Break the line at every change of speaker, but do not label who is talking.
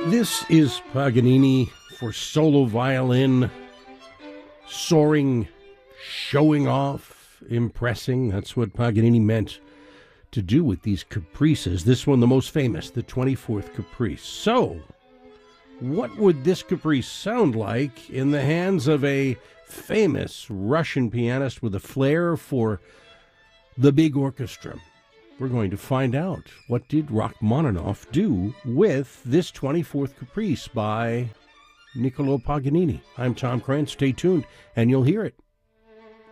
This is Paganini for solo violin, soaring, showing off, impressing. That's what Paganini meant to do with these caprices. This one, the most famous, the 24th Caprice. So, what would this caprice sound like in the hands of a famous Russian pianist with a flair for the big orchestra? We're going to find out. What did Rachmaninoff do with this 24th Caprice by Niccolò Paganini? I'm Tom Krantz. Stay tuned, and you'll hear it.